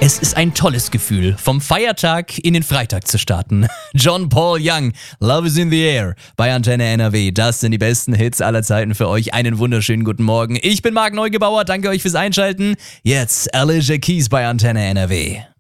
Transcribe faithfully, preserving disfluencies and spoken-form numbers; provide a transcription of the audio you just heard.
Es ist ein tolles Gefühl, vom Feiertag in den Freitag zu starten. John Paul Young, Love is in the Air bei Antenne N R W. Das sind die besten Hits aller Zeiten für euch. Einen wunderschönen guten Morgen. Ich bin Marc Neugebauer, danke euch fürs Einschalten. Jetzt Alicia Keys bei Antenne N R W.